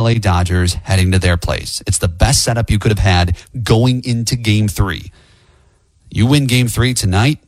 LA Dodgers heading to their place. It's the best setup you could have had going into Game 3. You win Game 3 tonight,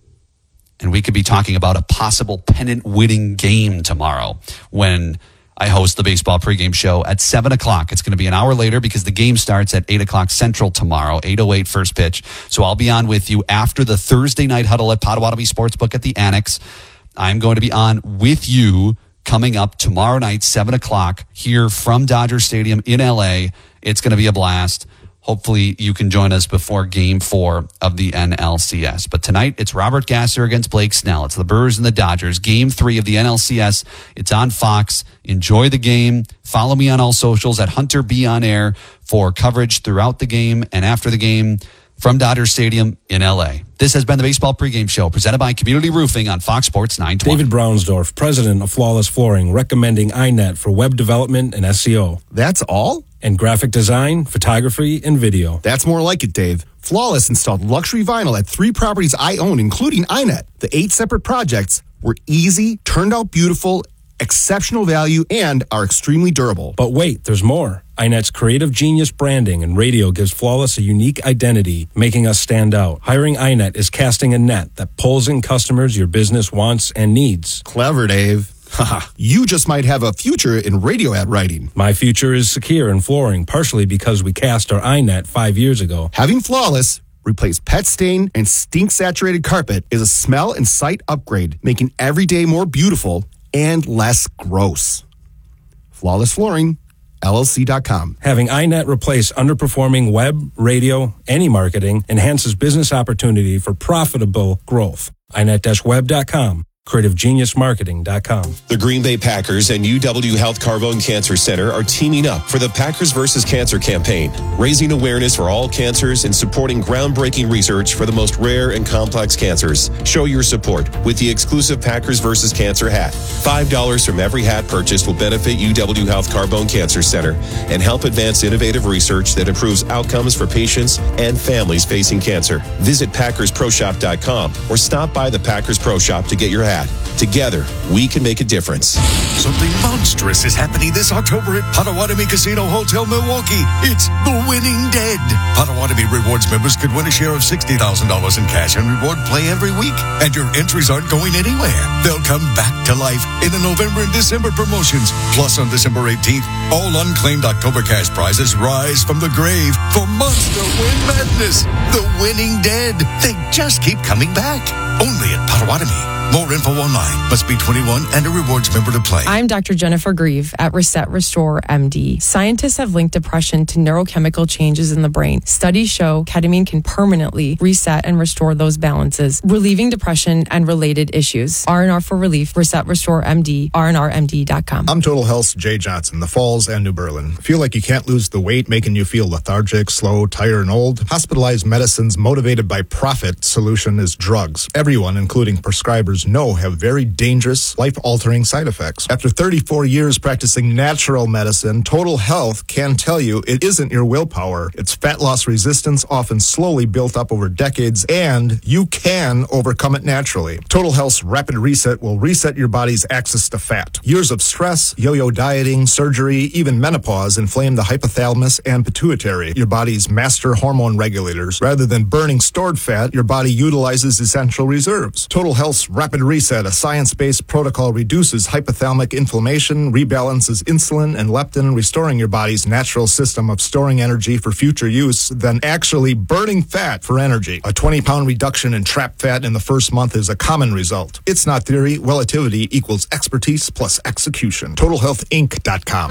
and we could be talking about a possible pennant-winning game tomorrow when I host the baseball pregame show at 7 o'clock. It's going to be an hour later because the game starts at 8 o'clock Central tomorrow, 8:08 first pitch. So I'll be on with you after the Thursday night huddle at Potawatomi Sportsbook at the Annex. I'm going to be on with you coming up tomorrow night, 7 o'clock, here from Dodger Stadium in LA. It's going to be a blast. Hopefully you can join us before Game 4 of the NLCS. But tonight, it's Robert Gasser against Blake Snell. It's the Brewers and the Dodgers. Game 3 of the NLCS. It's on Fox. Enjoy the game. Follow me on all socials at Hunter B on Air for coverage throughout the game and after the game from Dodger Stadium in LA. This has been the Baseball Pregame Show presented by Community Roofing on Fox Sports 920. David Brownsdorf, president of Flawless Flooring, recommending iNet for web development and SEO. That's all? And graphic design, photography, and video. That's more like it, Dave. Flawless installed luxury vinyl at 3 properties I own, including iNet. The 8 separate projects were easy, turned out beautiful, exceptional value, and are extremely durable. But wait, there's more. iNet's creative genius branding and radio gives Flawless a unique identity, making us stand out. Hiring iNet is casting a net that pulls in customers your business wants and needs. Clever, Dave. Haha, you just might have a future in radio ad writing. My future is secure in flooring, partially because we cast our iNet 5 years ago. Having Flawless replace pet stain and stink-saturated carpet is a smell and sight upgrade, making every day more beautiful and less gross. Flawless Flooring, LLC.com. Having iNet replace underperforming web, radio, any marketing enhances business opportunity for profitable growth. iNet-web.com. CreativeGeniusMarketing.com. The Green Bay Packers and UW Health Carbone Cancer Center are teaming up for the Packers vs. Cancer campaign, raising awareness for all cancers and supporting groundbreaking research for the most rare and complex cancers. Show your support with the exclusive Packers vs. Cancer hat. $5 from every hat purchased will benefit UW Health Carbone Cancer Center and help advance innovative research that improves outcomes for patients and families facing cancer. Visit PackersProShop.com or stop by the Packers Pro Shop to get your hat. Together, we can make a difference. Something monstrous is happening this October at Potawatomi Casino Hotel Milwaukee. It's The Winning Dead. Potawatomi Rewards members could win a share of $60,000 in cash and reward play every week. And your entries aren't going anywhere. They'll come back to life in the November and December promotions. Plus, on December 18th, all unclaimed October cash prizes rise from the grave for Monster Win Madness. The Winning Dead. They just keep coming back. Only at Potawatomi. More info online. Must be 21 and a rewards member to play. I'm Dr. Jennifer Grieve at Reset Restore MD. Scientists have linked depression to neurochemical changes in the brain. Studies show ketamine can permanently reset and restore those balances, relieving depression and related issues. R&R for Relief, Reset Restore MD, rnrmd.com. I'm Total Health's Jay Johnson, the Falls and New Berlin. Feel like you can't lose the weight, making you feel lethargic, slow, tired, and old? Hospitalized Medicine's motivated by profit solution is drugs. Everyone, including prescribers, know have very dangerous, life-altering side effects. After 34 years practicing natural medicine, Total Health can tell you it isn't your willpower. It's fat loss resistance, often slowly built up over decades, and you can overcome it naturally. Total Health's Rapid Reset will reset your body's access to fat. Years of stress, yo-yo dieting, surgery, even menopause inflame the hypothalamus and pituitary, your body's master hormone regulators. Rather than burning stored fat, your body utilizes essential reserves. Total Health's Rapid Reset, a science-based protocol, reduces hypothalamic inflammation, rebalances insulin and leptin, restoring your body's natural system of storing energy for future use, then actually burning fat for energy. A 20-pound reduction in trapped fat in the first month is a common result. It's not theory. Relativity equals expertise plus execution. TotalHealthInc.com.